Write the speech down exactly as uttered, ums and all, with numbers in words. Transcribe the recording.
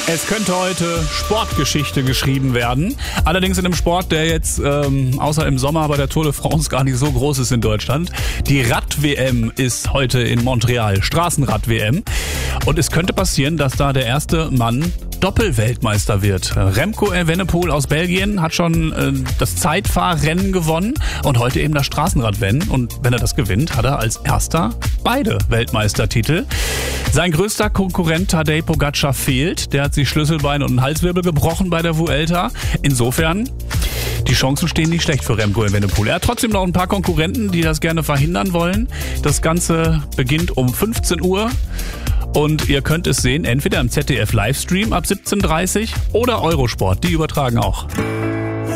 Es könnte heute Sportgeschichte geschrieben werden. Allerdings in einem Sport, der jetzt ähm, außer im Sommer bei der Tour de France gar nicht so groß ist in Deutschland. Die Rad-W M ist heute in Montreal, Straßenrad-W M. Und es könnte passieren, dass da der erste Mann Doppelweltmeister wird. Remco Evenepoel aus Belgien hat schon äh, das Zeitfahrrennen gewonnen und heute eben das Straßenradrennen. Und wenn er das gewinnt, hat er als erster beide Weltmeistertitel. Sein größter Konkurrent Tadej Pogačar fehlt. Der hat sich Schlüsselbein und einen Halswirbel gebrochen bei der Vuelta. Insofern, die Chancen stehen nicht schlecht für Remco Evenepoel. Er hat trotzdem noch ein paar Konkurrenten, die das gerne verhindern wollen. Das Ganze beginnt um fünfzehn Uhr. Und ihr könnt es sehen, entweder im Z D F-Livestream ab siebzehn Uhr dreißig oder Eurosport, die übertragen auch.